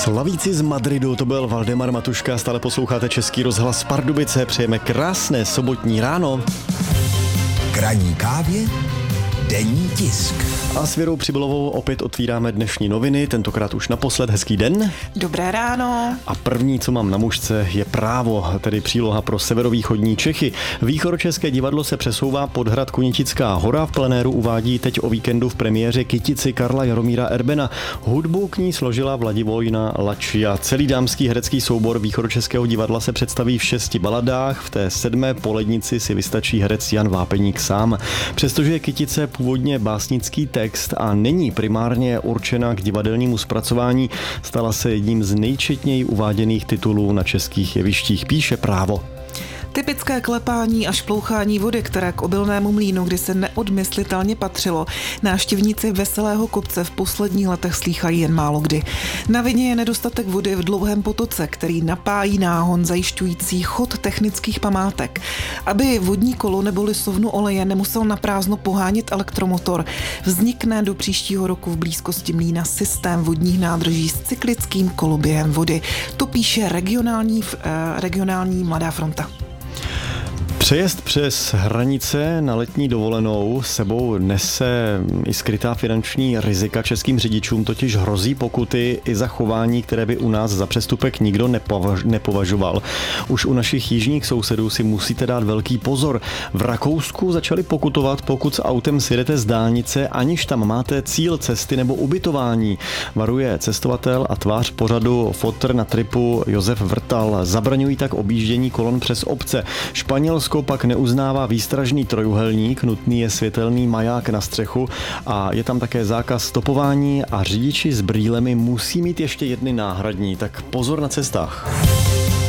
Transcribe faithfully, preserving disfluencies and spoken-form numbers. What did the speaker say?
Slavíci z Madridu, to byl Valdemar Matuška, stále posloucháte Český rozhlas Pardubice, přejeme krásné sobotní ráno. K ranní kávě denní tisk. A s Věrou Přibylovou opět otvíráme dnešní noviny, tentokrát už naposled. Hezký den. Dobré ráno. A první, co mám na mušce, je Právo, tedy příloha pro severovýchodní Čechy. Východočeské divadlo se přesouvá pod hrad Kunitická Hora. V plenéru uvádí teď o víkendu v premiéře Kytici Karla Jaromíra Erbena. Hudbu k ní složila Vladivojna Lačia. Celý dámský herecký soubor Východočeského divadla se představí v šesti baladách. V té sedmé Polednici si vystačí herec Jan Vápeník sám. Přestože je Kytice původně básnický text a není primárně určena k divadelnímu zpracování, stala se jedním z nejčetněji uváděných titulů na českých jevištích, píše Právo. Typické klepání a šplouchání vody, které k obilnému mlýnu, kdy se neodmyslitelně patřilo, návštěvníci Veselého kopce v posledních letech slýchají jen málo kdy. Na vině je nedostatek vody v dlouhém potoce, který napájí náhon zajišťující chod technických památek. Aby vodní kolo nebo lisovnu oleje nemusel naprázdno pohánět elektromotor, vznikne do příštího roku v blízkosti mlýna systém vodních nádrží s cyklickým koloběhem vody. To píše regionální, eh, regionální Mladá fronta. Přejezd přes hranice na letní dovolenou sebou nese i skrytá finanční rizika. Českým řidičům totiž hrozí pokuty i za chování, které by u nás za přestupek nikdo nepovažoval. Už u našich jižních sousedů si musíte dát velký pozor. V Rakousku začali pokutovat, pokud s autem sjedete z dálnice, aniž tam máte cíl cesty nebo ubytování. Varuje cestovatel a tvář pořadu Fotr na tripu Josef Vrtal. Zabraňují tak objíždění kolon přes obce. Španělsko pak neuznává výstražný trojuhelník, nutný je světelný maják na střechu a je tam také zákaz stopování a řidiči s brýlemi musí mít ještě jedny náhradní, tak pozor na cestách.